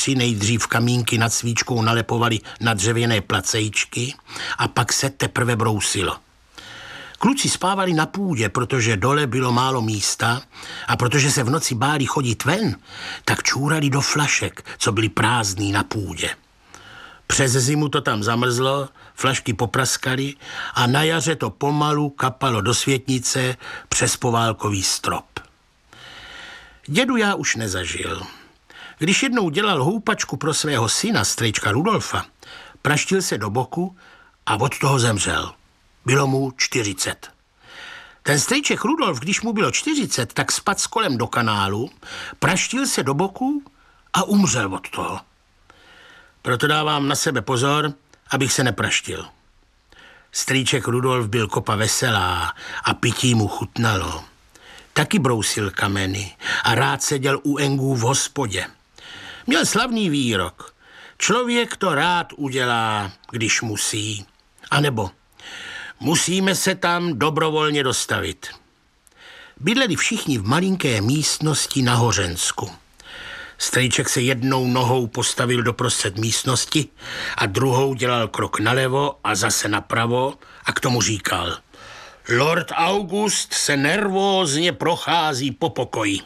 bratři nejdřív kamínky nad svíčkou nalepovali na dřevěné placejčky a pak se teprve brousilo. Kluci spávali na půdě, protože dole bylo málo místa a protože se v noci báli chodit ven, tak čůrali do flašek, co byly prázdný na půdě. Přes zimu to tam zamrzlo, flašky popraskaly a na jaře to pomalu kapalo do světnice přes poválkový strop. Dědu já už nezažil. Když jednou dělal houpačku pro svého syna, strejčka Rudolfa, praštil se do boku a od toho zemřel. Bylo mu 40. Ten strejček Rudolf, když mu bylo 40, tak spadl s kolem do kanálu, praštil se do boku a umřel od toho. Proto dávám na sebe pozor, abych se nepraštil. Strýček Rudolf byl kopa veselá a pití mu chutnalo. Taky brousil kameny a rád seděl u engů v hospodě. Měl slavný výrok. Člověk to rád udělá, když musí. A nebo musíme se tam dobrovolně dostavit. Bydleli všichni v malinké místnosti na Hořensku. Strejček se jednou nohou postavil doprostřed místnosti a druhou dělal krok nalevo a zase napravo a k tomu říkal: Lord August se nervózně prochází po pokoji.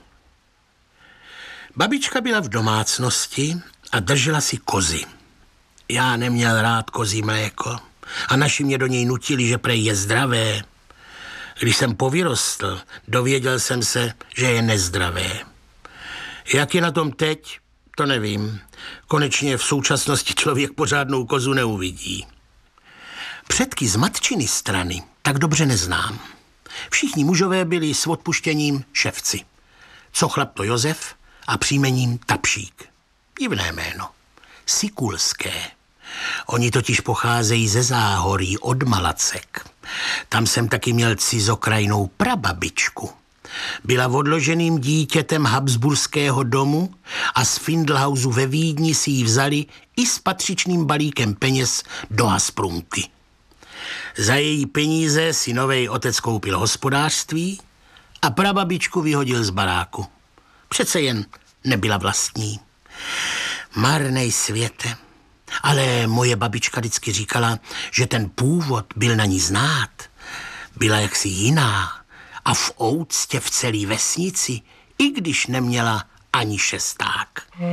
Babička byla v domácnosti a držela si kozy. Já neměl rád kozí mléko a naši mě do něj nutili, že prej je zdravé. Když jsem povyrostl, dověděl jsem se, že je nezdravé. Jak je na tom teď, to nevím. Konečně v současnosti člověk pořádnou kozu neuvidí. Předky z matčiny strany tak dobře neznám. Všichni mužové byli s odpuštěním ševci. Co chlap to Josef a příjmením Tapšík. Divné jméno. Sikulské. Oni totiž pocházejí ze Záhoří od Malacek. Tam jsem taky měl cizokrajnou prababičku. Byla odloženým dítětem habsburského domu a z Findlhausu ve Vídni si ji vzali i s patřičným balíkem peněz do Hasprunky. Za její peníze si novej otec koupil hospodářství a prababičku vyhodil z baráku. Přece jen nebyla vlastní. Marnej světe. Ale moje babička vždycky říkala, že ten původ byl na ní znát. Byla jaksi jiná a v ouctě v celé vesnici, i když neměla ani šesták.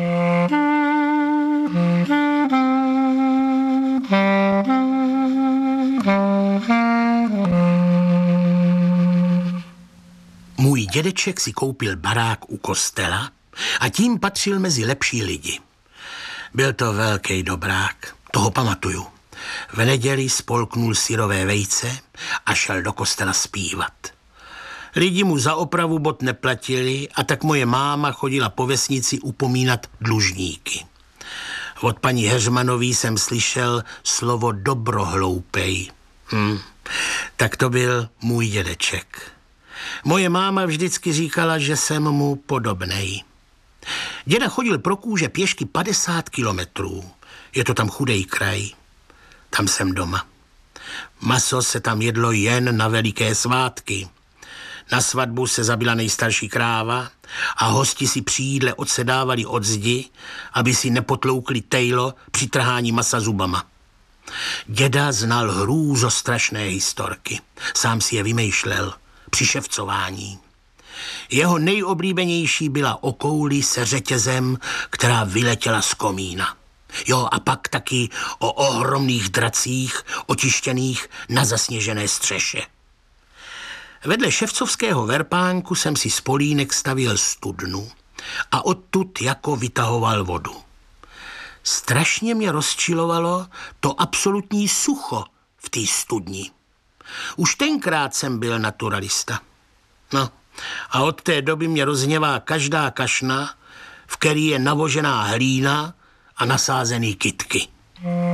Můj dědeček si koupil barák u kostela a tím patřil mezi lepší lidi. Byl to velký dobrák, toho pamatuju. V neděli spolknul syrové vejce a šel do kostela zpívat. Lidi mu za opravu bot neplatili a tak moje máma chodila po vesnici upomínat dlužníky. Od paní Heřmanový jsem slyšel slovo dobrohloupej. Tak to byl můj dědeček. Moje máma vždycky říkala, že jsem mu podobnej. Děda chodil pro kůže pěšky 50 kilometrů. Je to tam chudej kraj. Tam jsem doma. Maso se tam jedlo jen na veliké svátky. Na svatbu se zabila nejstarší kráva a hosti si při jídle odsedávali od zdi, aby si nepotloukli tejlo při trhání masa zubama. Děda znal hrůzostrašné historky. Sám si je vymýšlel při ševcování. Jeho nejoblíbenější byla o kouli se řetězem, která vyletěla z komína. Jo, a pak taky o ohromných dracích otištěných na zasněžené střeše. Vedle ševcovského verpánku jsem si z polínek stavěl studnu a odtud jako vytahoval vodu. Strašně mě rozčilovalo to absolutní sucho v té studni. Už tenkrát jsem byl naturalista. No, a od té doby mě rozhněvá každá kašna, v který je navožená hlína a nasázený kytky.